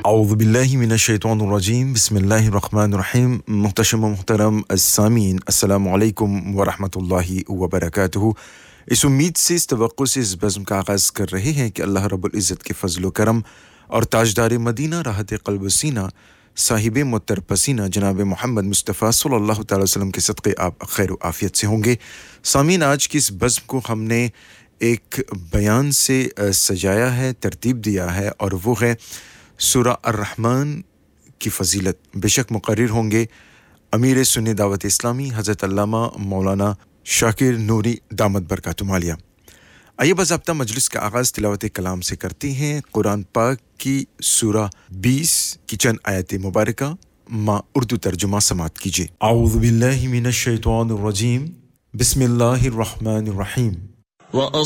औज़ु बिल्लाहि मिनश्शैतानिर्रजीम बिस्मिल्लाहिर्रहमानिर्रहीम मुहतशम मुहतरम अस्सामीन अस्सलामु अलैकुम व रहमतुल्लाहि व बरकातुहू। इस उम्मीद से, इस तवक्कुओ से इस बज़्म का आगाज़ कर रहे हैं कि अल्लाह रब्बुल इज़्ज़त के फ़ज़्ल व करम और ताजदार मदीना राहत क़ल्ब सीना साहिब मुत्तर पसीना जनाब मोहम्मद मुस्तफ़ा सल्लल्लाहु अलैहि वसल्लम के सदक़े आप खैर व आफ़ियत से होंगे। सामीन, आज की इस बज़्म को हमने एक बयान से सजाया है, तरतीब दिया है, और वो है सूरा अर्रहमान की फ़ज़ीलत। बेशक मुक़र्रिर होंगे अमीर सुन्नी दावत इस्लामी हज़रत अल्लामा मौलाना शाकिर नूरी दामत बरकातुहू आलिया। आइए बाज़ाब्ता मजलिस का आगाज़ तिलावत कलाम से करते हैं। कुरान पाक की सूरा 20 की चंद आयत मुबारका मा उर्दू तर्जुमा समात कीजिए। औज़ु बिल्लाहि मिनश शैतानिर रजीम बिस्मिल्लाहिर रहमानिर रहीम।